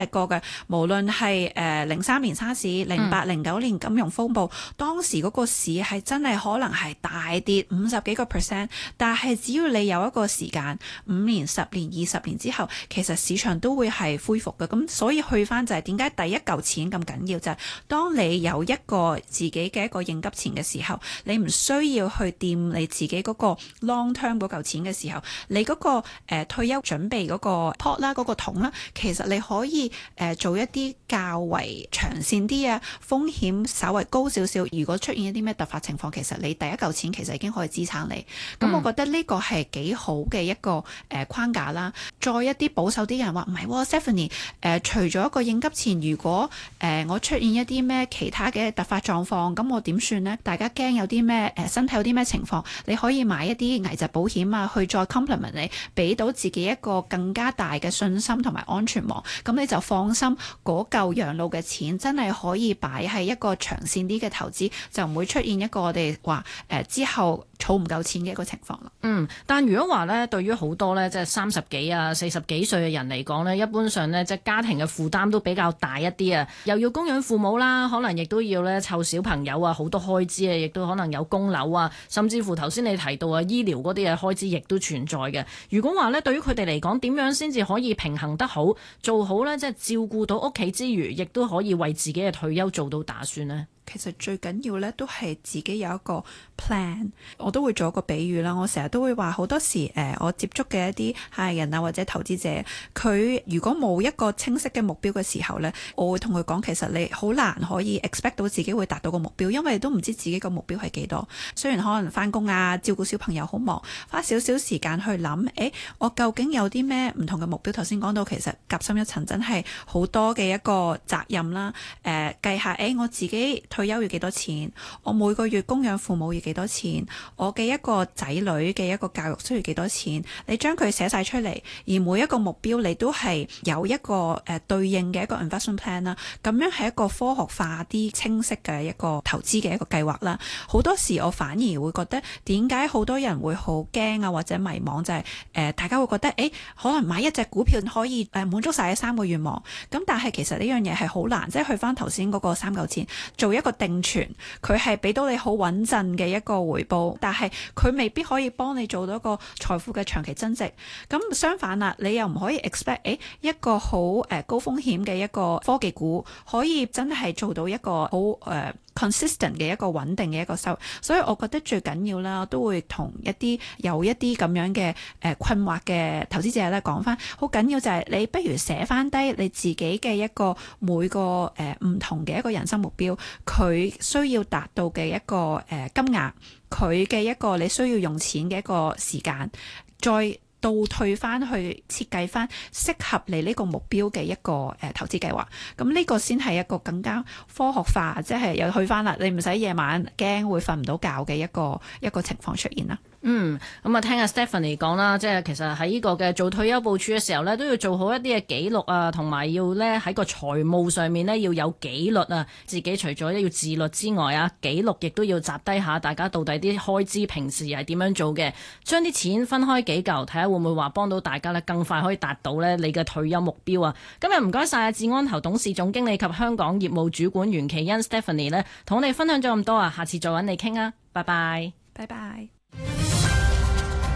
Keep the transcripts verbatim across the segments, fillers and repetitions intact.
過嘅，無論係誒零三年沙士、零八零九年金融風暴，嗯、當時嗰個市係真係可能係大跌五十幾個 percent， 但係只要你有一個時間，五年、十年、二十年之後，其實市場都會係恢復嘅。咁所以去翻就係點解第一嚿錢咁緊要，就係、是、當你有一個自己嘅一個應急錢嘅時候，你唔需要去掂你自己嗰個 long term 嗰嚿錢嘅時候，你嗰、嗰個、呃、退休準備嗰個 pot 啦，嗰個桶啦，其實你可以誒、呃、做一啲較為長線啲啊，風險稍微高少少。如果出現一啲咩突發情況，其實你第一嚿錢其實已經可以支撐你。咁、嗯、我覺得呢個係幾好嘅一個誒、呃、框架啦。再一啲保守啲嘅人話唔係 Stephanie 誒、呃，除咗一個應急錢，如果誒、呃、我出現一啲咩其他嘅突發狀況，咁我點算呢？大家驚有啲咩誒身體有啲咩情況，你可以買一啲危疾保險啊，去再 complement 你，俾到自己一個更加大嘅信心同埋安全網。咁你就放心，嗰嚿養老嘅錢真係可以擺喺一個長線啲嘅投資，就唔會出現一個我哋話誒之後儲唔夠錢嘅一個情況啦。 嗯，但如果話咧，對於好多咧即係三十幾啊、四十幾歲嘅人嚟講咧，一般上咧即係家庭嘅負擔都比較大一啲啊，又要供養父母啦，可能亦都要咧湊小朋友啊，好多開支啊，亦都可能有供樓啊，甚至乎頭先你提到啊醫療嗰啲嘅開支亦都存在嘅。如果話咧對於佢哋嚟講，點樣先至可以平衡得好，做好咧即係照顧到屋企之餘，亦都可以為自己嘅退休做到打算呢？ 其實最緊要咧，都係自己有一個 plan。我都會做一個比喻啦。我成日都會話，好多時誒、呃，我接觸嘅一啲客人啊，或者投資者，佢如果冇一個清晰嘅目標嘅時候咧，我會同佢講，其實你好難可以 expect 到自己會達到個目標，因為你都唔知自己個目標係幾多。雖然可能返工啊，照顧小朋友好忙，花少少時間去諗，誒，我究竟有啲咩唔同嘅目標？頭先講到，其實夾深一層真係好多嘅一個責任啦。誒、呃，計下，誒，我自己退休要幾多錢？我每個月供養父母要幾多錢？我嘅一個仔女嘅一個教育需要幾多錢？你將佢寫晒出嚟，而每一個目標你都係有一個誒對應嘅一個 investment plan 啦。咁樣係一個科學化啲、清晰嘅一個投資嘅一個計劃啦。好多時我反而會覺得，點解好多人會好驚啊，或者迷茫，就係、是、誒、呃、大家會覺得誒、欸、可能買一隻股票可以誒滿足晒三個願望。咁但係其實呢樣嘢係好難，即係去翻頭先嗰個三嚿錢做一個定存，佢係俾到你好穩陣嘅一個回報，但係佢未必可以幫你做到一個財富嘅長期增值。咁相反啦，你又唔可以 expect 誒一個好誒高風險嘅一個科技股可以真係做到一個好誒、呃、consistent 嘅一個穩定嘅一個收入。所以我覺得最緊要啦，都會同一啲有一啲咁樣嘅誒困惑嘅投資者咧講翻，好緊要就係你不如寫翻低你自己嘅一個每個誒唔同嘅一個人生目標，佢需要達到嘅一個誒金額，佢嘅一個你需要用錢嘅一個時間，再倒退翻去設計翻適合你呢個目標嘅一個誒投資計劃。咁呢個先係一個更加科學化，即係又去翻啦，你唔使夜晚驚會瞓唔到覺嘅一個一個情況出現啦。 嗯，咁啊，聽阿 Stephanie 講啦，即係其實喺呢個嘅做退休部署嘅時候呢，都要做好一啲嘅記錄啊，同埋要呢喺個財務上面呢要有紀律啊。自己除咗要自律之外啊，記錄亦都要集低下，大家到底啲開支平時係點樣做嘅，將啲錢分開幾嚿，睇下會唔會話幫到大家呢更快可以達到呢你嘅退休目標啊。今日唔該晒智安投董事總經理及香港業務主管袁其恩 Stephanie 呢，同我哋分享咗咁多啊，下次再揾你傾啊，拜拜， 拜拜。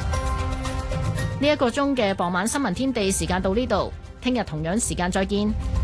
呢一個鐘嘅傍晚新聞天地時間到呢度，聽日同樣時間再見。